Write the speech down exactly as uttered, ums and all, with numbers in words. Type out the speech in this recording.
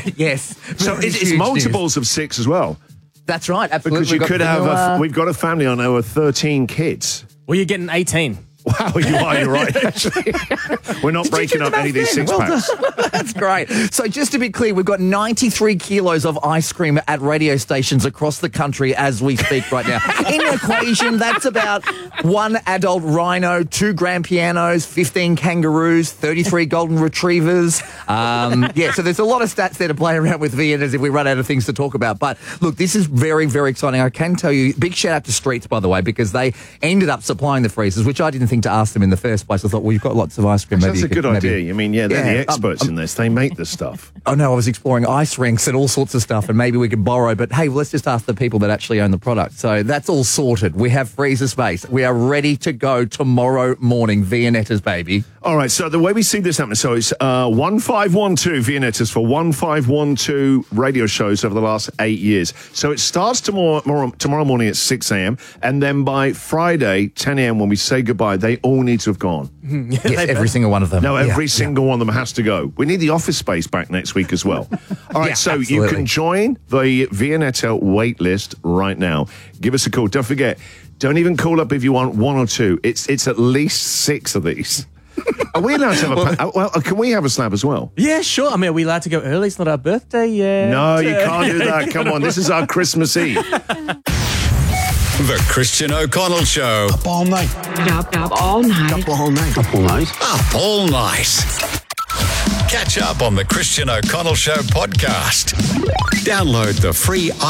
Yes. So Very it's, it's huge multiples news. of six as well. That's right. Absolutely. Because you We've got could have, vanilla. a, we've got a family on over thirteen kids. Well, you're getting eighteen. Wow, you are, you're right, actually. We're not breaking up any of these six Well packs. done. That's great. So just to be clear, we've got ninety-three kilos of ice cream at radio stations across the country as we speak right now. In the equation, that's about one adult rhino, two grand pianos, fifteen kangaroos, thirty-three golden retrievers. Um, yeah, so there's a lot of stats there to play around with, Vian, as if we run out of things to talk about. But look, this is very, very exciting. I can tell you, big shout out to Streets, by the way, because they ended up supplying the freezers, which I didn't think to ask them in the first place. I thought, well, you've got lots of ice cream. Maybe That's you a could- good maybe- idea. I mean, yeah, they're Yeah, the um, experts um, in this. They make this stuff. Oh, no, I was exploring ice rinks and all sorts of stuff, and maybe we could borrow. But, hey, let's just ask the people that actually own the product. So that's all sorted. We have freezer space. We are ready to go tomorrow morning. Vianetta's, baby. All right, so the way we see this happen, so it's uh, one five one two Vianettas for one five one two radio shows over the last eight years. So it starts tomorrow, tomorrow, tomorrow morning at six a.m., and then by Friday, ten a.m., when we say goodbye, they all need to have gone. Yes, every single one of them. No, every Yeah, single one of them has to go. We need the office space back next week as well. All right, Yeah, so you absolutely. can join the Vianetta wait list right now. Give us a call. Don't forget, don't even call up if you want one or two. It's it's at least six of these. Are we allowed to have a... pa- well, can we have a slab as well? Yeah, sure. I mean, are we allowed to go early? It's not our birthday yet. No, you can't do that. Come on, this is our Christmas Eve. The Christian O'Connell Show. Up all night. Up, up all night. Up all night. Up all night. Up all night. Catch up on the Christian O'Connell Show podcast. Download the free